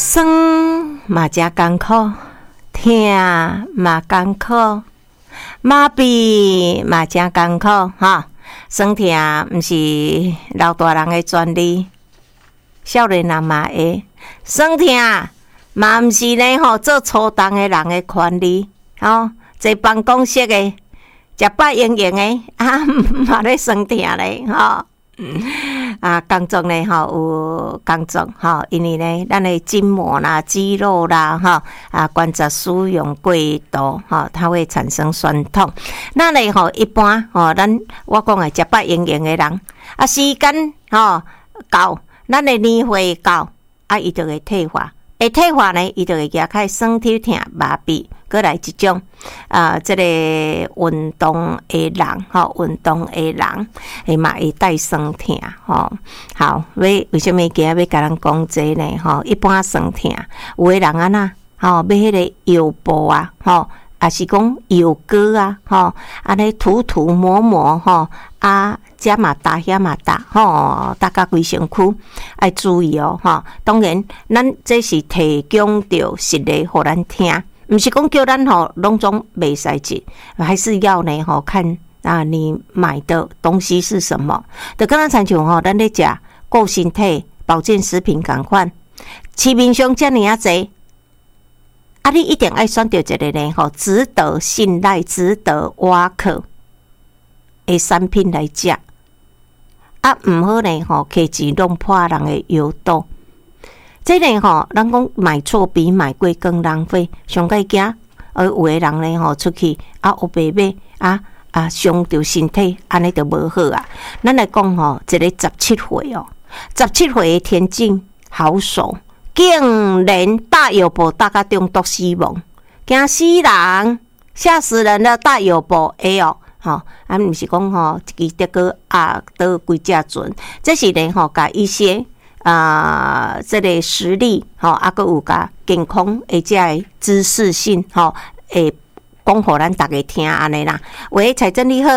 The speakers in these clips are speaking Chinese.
生嘛真艰苦，听嘛艰苦，麻痹嘛真艰苦哈。生听毋是老大人的专利，少年人嘛会。生听嘛毋是呢吼做初当的人的权利，吼坐办公室的，食饱盈盈的嘛咧生听咧吼。工作呢吼有工作吼，因为呢咱的筋膜啦、肌肉啦关节使用过度吼，它会产生酸痛。那呢吼一般吼，我讲的食饱盈盈的人时间吼到，咱的年岁到伊就会退化。会退化呢，伊就会举开身体痛、麻痹，过来一种这个运动的人吼，运动的人，伊嘛会带身痛吼。好，为什么今日要甲咱讲这呢？吼，一般身痛，有的人安那吼，买迄个腰部啊，吼，也是讲腰膏啊，吼，安尼涂抹抹吼遮嘛大，遐嘛大，吼，大家规身躯要注意哦，吼。当然，咱这是提供着实例互咱听，毋是讲叫咱吼拢总袂使食，还是要呢吼看你买的东西是什么。就刚刚参像吼，咱咧食顾身体保健食品共款，市面上遮尔济，你一定要选择一个呢吼，值得信赖、值得挖客的产品来食。毋好呢吼，摕钱弄破人的腰肚。这呢吼，咱讲买错比买贵更浪费。上个惊，有的人呢吼出去有白买伤着身体，安尼就无好啊。咱来讲吼，一个17岁哦，17岁的田径好手，竟然大腰部大家中毒死亡，惊死人，吓死人了！大腰部会哦。吼，毋是讲吼，一支得个倒几只船，这是呢吼，甲一些这个实力吼，阁有甲健康或者的知识性吼，会讲互咱大家听安尼啦。喂，财政你好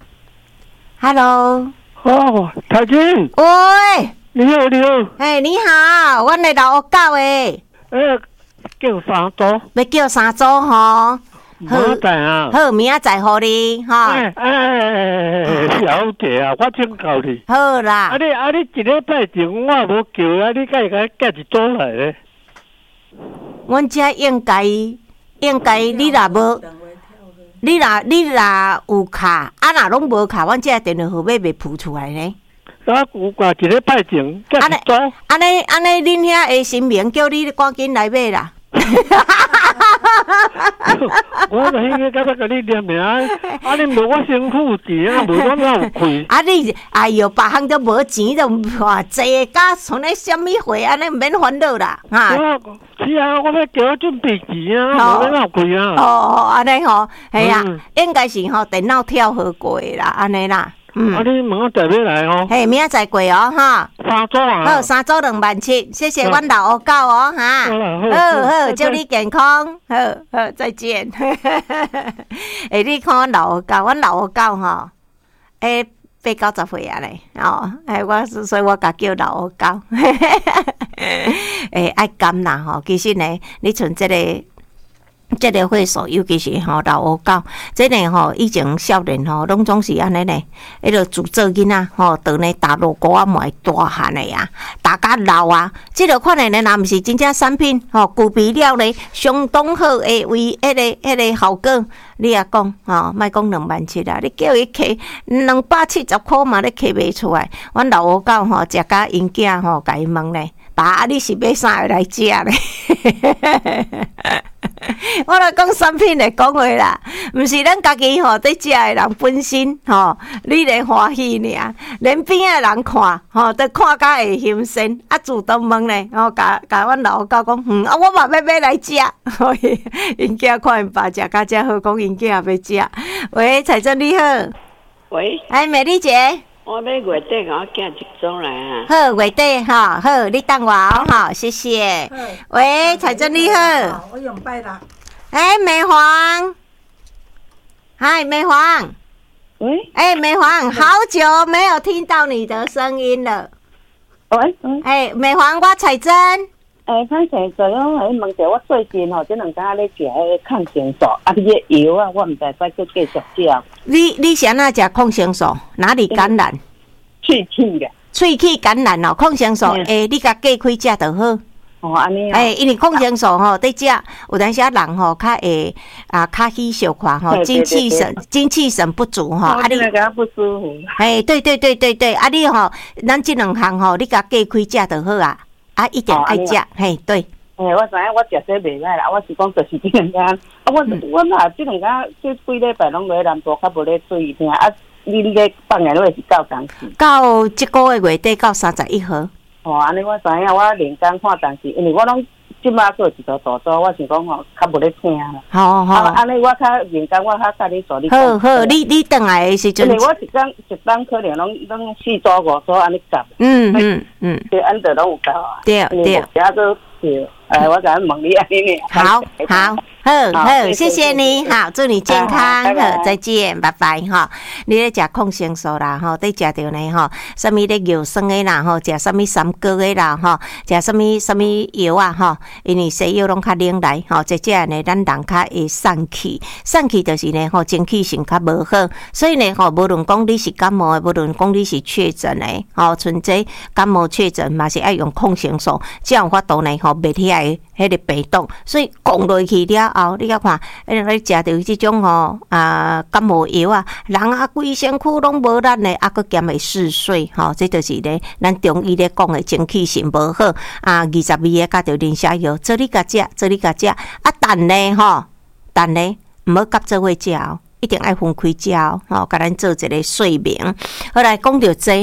，Hello， 哦，财政， 喂， 你好，你好， 你好，阮的老狗诶， 叫三组， 要叫三组吼。 好在啊， 好，明仔载互你吼。 小姐啊，我请教你。 好啦。 你一礼拜前我无叫你甲伊寄一组来咧。 阮遮应该你若无，你若有卡，若拢无卡，阮遮电话号码袂浮出来呢。 有挂一礼拜前寄一组。 安尼，恁遐的新明叫你赶紧来买啦。 我就应该甲你念名，你无我身躯钱，无我哪有开？ 你哎哟，别项都无钱，就偌济，甲像咧什么货，安尼免烦恼啦， 是啊，我要叫我准备钱啊，无哪有开啊？ 安尼吼，系啊，应该是吼电脑跳好过啦，安尼啦。 你问我第要来哦？ 嘿，明仔载过哦，哈。 三组啊。 好，3组27000，谢谢阮老乌狗哦，哈。好，祝你健康，好，再见。你看阮老乌狗吼，80-90岁啊咧，所以我甲叫老乌狗。爱甘啦吼，其实呢，你像这个会所，尤其是吼老乌狗，这呢吼以前少年吼，拢总是安尼呢，迄个自做囡仔吼，到呢大陆国啊，买大汉的啊，大家老啊，这个款的呢，若毋是真正产品吼，具备了呢相当好的为迄个效果，你也讲吼，莫讲27000啦，你叫伊摕270块嘛，你摕袂出来。阮老乌狗吼，食甲因囝吼，甲伊问咧，爸，你是买啥来食咧？我来讲产品来讲话啦，毋是咱家己吼在食的人本身吼，你咧欢喜尔，连边的人看吼，都看甲会心生，主动问咧，甲阮老狗讲，我嘛要买来食，因囝看因爸食甲遮好，讲因囝也要食。喂，财政你好， 喂， 美丽姐。 我要月底我寄一组来啊。 好，月底哈，好，你等我哈，谢谢。喂，财政你好。 我用拜啦。 美黄，嗨，美黄。 喂。 美黄，好久没有听到你的声音了。 喂。 美黄，我彩珍。 歹势，就讲问者，我最近吼，这两天咧食迄抗生素，你个药啊，我唔知再去继续食。 你是安怎食抗生素？哪里感染？ 喙齿个。喙齿感染哦，抗生素你甲隔开食就好。 哦，安尼啊。 因为抗生素吼，在食有当时人吼较会较稀少看吼，精气神不足吼， 你那个不舒服。 对，你吼，咱这两项吼，你甲隔开食就好啊。一定爱食，嘿，对。 我知影，我食这袂歹啦。我是讲，就是这两天，我嘛这两天这几礼拜拢在南部，较无咧注意听。你咧放假落是到当时？ 到这个月底到31号。 哦，安尼我知影，我连工看，但是因为我拢即马做一条大组，我是讲吼，较无咧听啦。 好。 安尼我较连工，我较甲你做你。 好，你转来的时阵。 因为我一工可能拢4组5组安尼夹。对，安得拢有够啊。 对。 其都对。我甲问你安尼。 好，谢谢你，好，祝你健康，好，再见，拜拜哈。你咧食抗生素啦，吼，得食着呢，吼，什么咧药酸的啦，吼，食什么三高的啦，吼，食什么药啊，吼，因为西药拢较冷来，吼，这呢，咱人较会散气就是呢，吼，精气神较无好，所以呢，吼，无论讲你是感冒的，无论讲你是确诊的，吼，纯粹感冒确诊嘛是爱用抗生素，这样法度呢，吼，袂起来。迄个病毒，所以降落去了后，你甲看，你食着即种吼感冒药啊，人规身躯拢无力呢，佫兼会嗜睡，吼，这就是咧咱中医咧讲的精气神无好22个甲着磷虾药，做你甲食，但呢，毋好甲做伙食哦。一定爱分开食哦，甲咱做一个说明。后来讲到这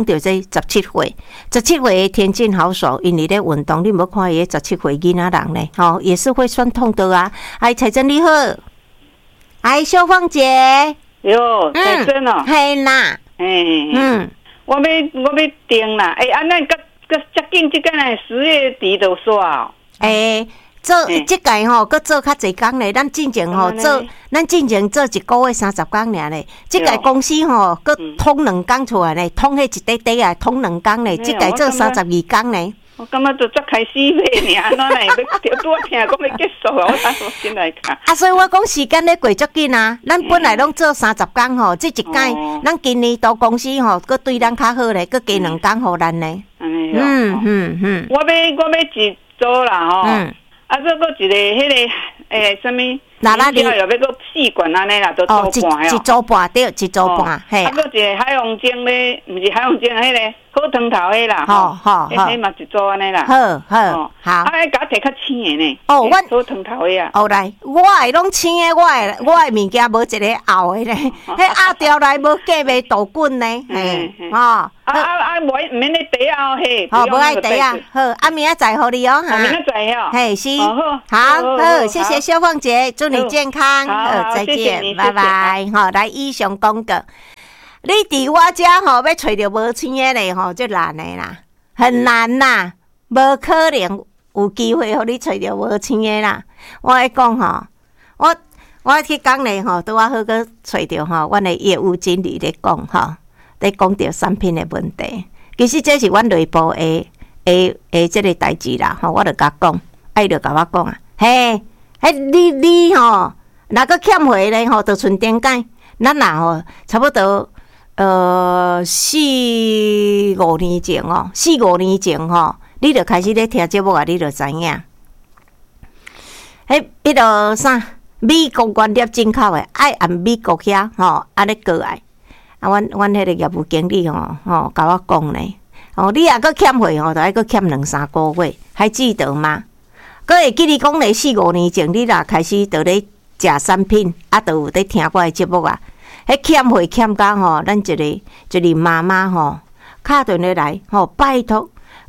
17岁的天健好手，因为咧运动，你无看伊17岁囡仔人咧，也是会酸痛的啊。彩珍你好，秀芳姐， 哟，彩珍哦， 嘿啦， 我要订啦，安尼个接近即个呢10月底就煞哦， 做即届吼，佮做较侪工咧。咱进前做1个月30工尔咧。即届公司吼，佮通2工出来咧，通迄一块啊，通2工咧。即届做32工咧。 我感觉都才开始呗，安怎来要拄我听讲要结束啊？我才先来看。 所以我讲时间咧过足紧啊。咱本来拢做30工吼，即一届咱今年度公司吼，佮对咱较好咧，佮加2工互咱咧。 我要一组啦吼。再搁一个迄个什么？那你要个4罐安尼啦，都做半一组半对，一组半嘿。 搁一个海王精咧，毋是海王精，迄个好汤头迄啦，迄嘛一组安尼啦。 好。 甲我摕较青的呢。 我好汤头的啊。 来，我会拢青的，我的物件无一个拗的咧，迄压掉来无隔袂倒滚呢。 无免咧底啊嘿。 无爱底啊，好，明仔载互你哦。 明仔载哦。 嘿，是。好，谢谢秀凤姐。祝你健康，再见，拜拜。来以上广告，你伫我家要找到无青的咧，就难的啦，很难啦，无可能有机会互你找到无青的啦。我爱讲我去讲咧拄啊好个找到阮的业务经理咧讲咧讲到产品的问题，其实这是阮内部的这个代志啦。我就甲讲，就甲我讲啊，嘿。你若个欠货咧就剩点解，咱差不多4-5年前你就开始咧听节目啊，你就知影。迄个啥美国原料进口的，爱按美国遐安尼过来。阮迄个业务经理甲我讲咧，你若个欠货就爱个欠2-3个月，还记得吗？佫会记你讲咧4-5年前，你若开始就咧食产品，就有咧听我的节目啊。迄欠货欠到咱一个妈妈敲电话来拜托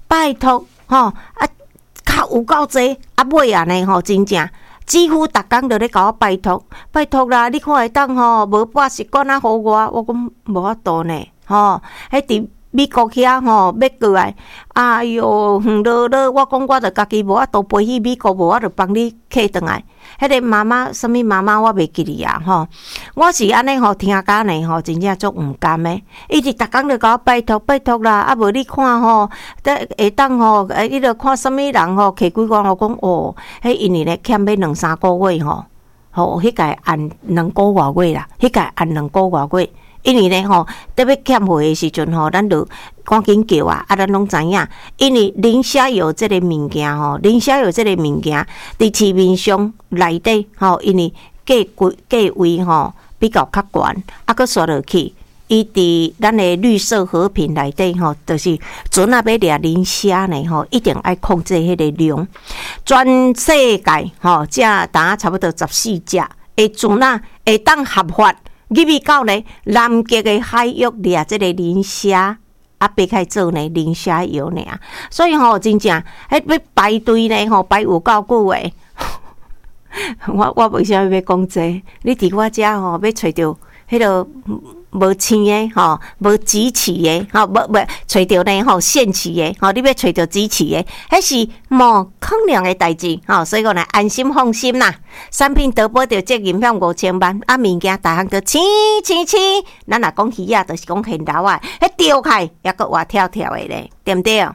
较有够济尾啊呢真正几乎逐工都咧甲我拜托啦，你看会当无把习惯互我讲无法度呢迄美国遐吼要过来，哎哟，我讲我著家己无法度飞去美国，无我著帮你客转来。迄个妈妈，什么妈妈我袂记哩啊吼。我是安尼吼，听甲呢吼，真正足毋甘诶。伊直逐工著甲我拜托啦，啊无你看吼，下当吼，你著看什么人吼，摕几罐我讲哦，迄因为咧欠要2-3个月吼，吼，迄个按2个月啦，迄个按2个月。因为咧吼，特别欠货的时阵吼，咱就赶紧叫啊！咱拢知影，因为磷虾油这个物件吼，磷虾油这个物件伫市面上内底吼，因为价位吼比较较悬，啊，佮刷落去，伊伫咱的绿色和平内底吼，就是船啊要掠磷虾呢吼，一定爱控制迄个量。全世界吼，这打差不多14只的船啊，会当合法。入去到呢南极的海域掠这个磷虾，啊，别开做呢磷虾油呢，所以吼真正迄要排队呢吼排有够久诶。我为啥要讲这？你伫我遮吼要找着迄个无青的吼，无集齐的吼，无找着呢吼现齐的吼，你要找着集齐的，迄是无可能的代志吼，所以讲呢安心放心啦。产品得保着责任险5000万，啊物件大项都青，咱若讲鱼啊，就是讲现捞啊，迄钓开也个活跳的咧，对不对？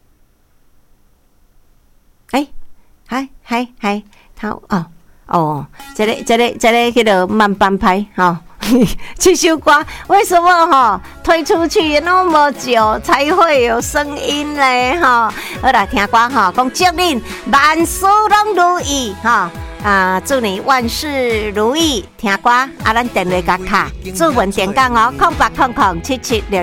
嗨，好哦，这个迄个慢半拍吼。这首歌为什么哈推出去那么久才会有声音呢？哈，好啦，听歌哈，讲祝恁万事拢如意哈祝你万事如意。听歌咱电话甲卡，主文电讲哦，08007766。